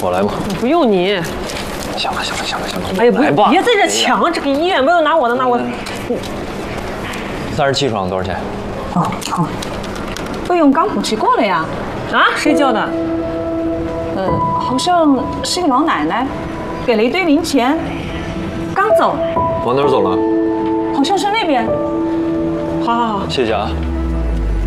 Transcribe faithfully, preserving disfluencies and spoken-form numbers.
说，来吧。 不用你。 行了，行了，行了，行了。 哎呀，不来吧， 别在这抢，这个医院不用拿我的，拿我的。 三十七双多少钱？ 哦，好。费用刚补齐过了呀。 啊？谁交的？ 呃，好像是个老奶奶，给了一堆零钱，刚走。 往哪儿走了？ 好像是那边。 好好好， 谢谢啊。